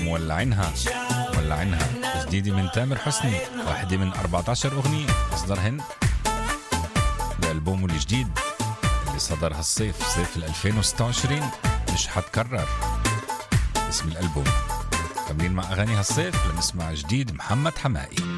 مولعينها مولعينها، جديدة من تامر حسني، واحدة من 14 أغنية أصدرهن بألبومه الجديد اللي صدر هالصيف، صيف 2026. مش حتكرر اسم الألبوم. كملين مع أغاني هالصيف لنسمع جديد محمد حمائي.